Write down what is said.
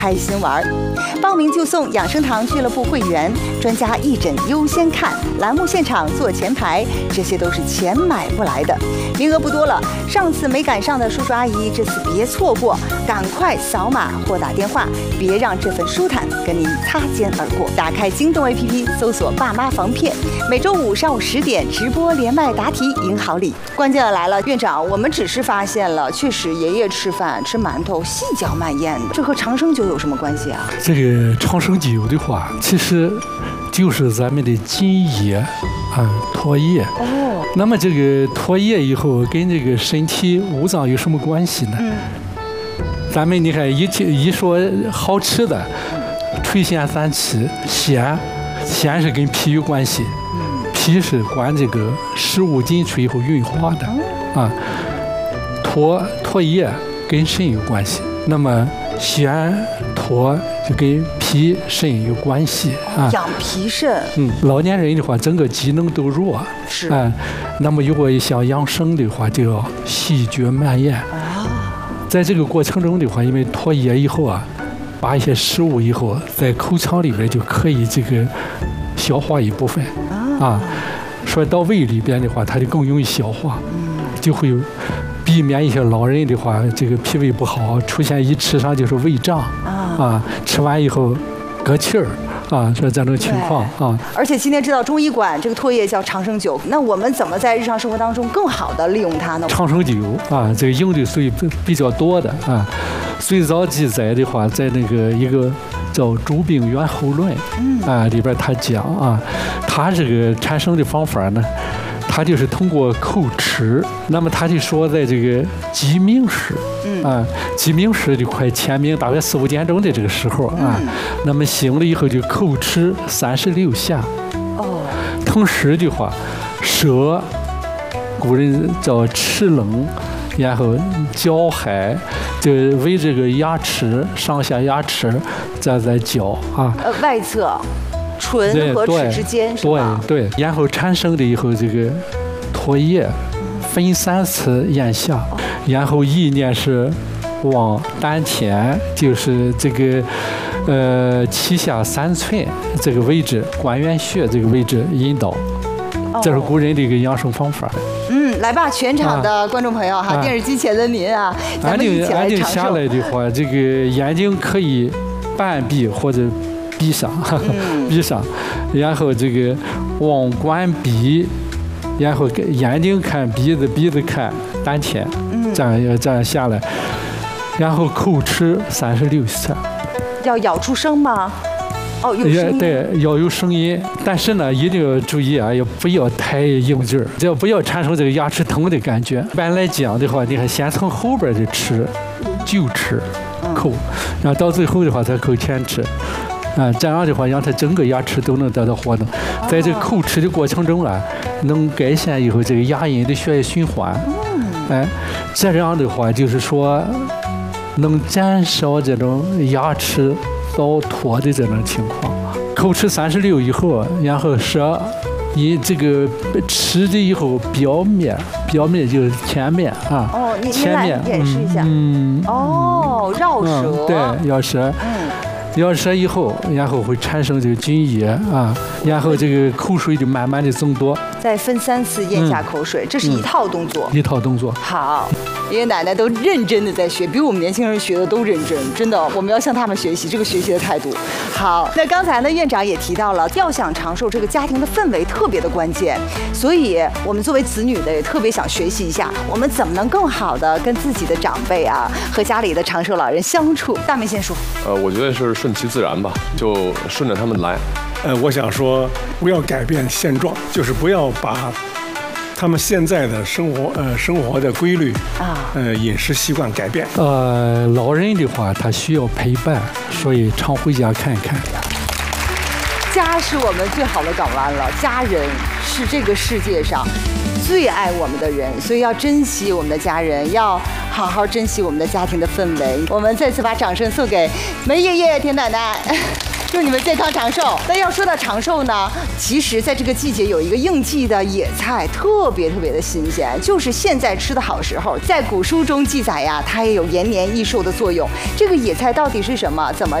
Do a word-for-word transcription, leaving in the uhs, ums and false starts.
开心玩。报名就送养生堂俱乐部会员，专家义诊优先看，栏目现场坐前排，这些都是钱买不来的。名额不多了，上次没赶上的叔叔阿姨，这次别错过，赶快扫码或打电话，别让这份舒坦跟你擦肩而过。打开京东 A P P， 搜索“爸妈防骗”，每周五上午十点直播连麦答题，赢好礼。关键来了，院长，我们只是发现了，确实爷爷吃饭吃馒头细嚼慢咽的，这和长生酒有什么关系啊？ 这个长生酒的话，其实就是咱们的津液啊，唾液。哦。那么这个唾液以后跟这个身体五脏有什么关系呢？嗯。咱们你看一一说好吃的，垂涎三尺，咸，咸是跟脾有关系。嗯。脾是管这个食物进去以后运化的，啊。唾唾液跟肾有关系。那么咸唾就跟脾肾有关系啊， 养脾肾。 嗯，老年人的话，整个机能都弱， 是啊。那么如果想养生的话，就要细嚼慢咽啊。在这个过程中的话，因为唾液以后啊，把一些食物以后在口腔里边就可以这个消化一部分啊，说到胃里边的话，它就更容易消化，就会有。避免一些老人的话，这个脾胃不好，出现一吃上就是胃胀啊，啊吃完以后嗝气儿啊，这这种情况啊。 而且今天知道中医馆这个唾液叫长生酒，那我们怎么在日常生活当中更好的利用它呢？ 长生酒啊，这个用的属于比较多的啊。最早记载的话，在那个一个叫《诸病源候论》啊里边，他讲啊，他这个产生的方法呢。他就是通过口吃，那么他就说，在这个鸡鸣时，嗯啊，鸡鸣时就快天明，大概四五点钟的这个时候啊，嗯、那么醒了以后就口吃三十六下。哦，同时的话，舌，古人叫齿棱，然后嚼海，就围这个牙齿上下牙齿再再嚼啊。 呃，外侧。唇和齿之间是吧？ 对对，然后产生的以后这个唾液分三次咽下，然后意念是往丹田，就是这个呃脐下三寸这个位置，关元穴这个位置引导，这是古人的一个养生方法。 嗯，来吧，全场的观众朋友哈，啊、电视机前的您啊，咱们一起来长寿。 下来的话，这个眼睛可以半闭或者。闭上，闭上，然后这个往关鼻，然后眼睛看鼻子，鼻子看丹田，这样要这样下来，然后口吃三十六下。 要咬出声吗？哦，有声音。 对，要有声音，但是呢，一定要注意啊，要不要太硬劲儿，只要不要产生这个牙齿疼的感觉。一般来讲的话，你看先从后边就吃，就吃，口，然后到最后的话才口前吃。啊，这样的话让它整个牙齿都能得到活动，在这个口吃的过程中啊，能改善以后这个牙龈的血液循环，哎，这样的话就是说能减少这种牙齿倒脱的这种情况。口吃三十六以后，然后舌以这个吃的以后表面，表面就是前面啊， 哦，你前面演示一下， 嗯， 哦，绕舌， 嗯、对，绕舌，嗯。咬舌以后，然后会产生这个津液啊，然后这个口水就慢慢的增多， 再分三次咽下口水，嗯、这是一套动作。 一套动作。 好，爷爷奶奶都认真的在学，比我们年轻人学的都认真，真的，我们要向他们学习这个学习的态度。好，那刚才呢，院长也提到了，要想长寿，这个家庭的氛围特别的关键，所以我们作为子女的也特别想学习一下，我们怎么能更好的跟自己的长辈啊，和家里的长寿老人相处。大明先说。 呃，我觉得是顺其自然吧，就顺着他们来。 呃，我想说，不要改变现状，就是不要把他们现在的生活呃生活的规律啊，呃饮食习惯改变。 呃，老人的话，他需要陪伴，所以常回家看看。 家是我们最好的港湾了，家人是这个世界上最爱我们的人，所以要珍惜我们的家人，要好好珍惜我们的家庭的氛围。我们再次把掌声送给梅爷爷、田奶奶。 祝你们健康长寿。那要说到长寿呢，其实在这个季节有一个应季的野菜，特别特别的新鲜，就是现在吃的好时候。在古书中记载呀，它也有延年益寿的作用。这个野菜到底是什么？怎么